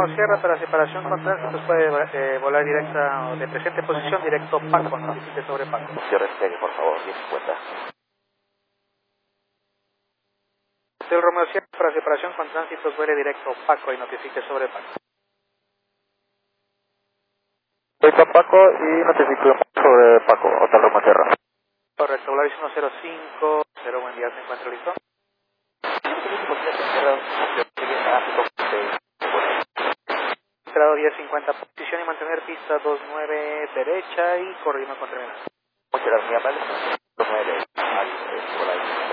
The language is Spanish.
Sierra para separación con tránsito puede volar directa de presente posición directo Paco, notifique sobre Paco. Sierra despegue, por favor, 1050. Hotel Romeo Sierra para separación con tránsito vuele directo Paco y notifique sobre Paco. Directo a Paco y notifico sobre Paco, Hotel Romeo Sierra. Correcto, Volaris 105, 0, buen día, ¿se encuentra listo? Entrado 1050, posición y mantener pista 29 derecha y corriendo con terminal. Muchas gracias, mi amable. 29 al Volaris.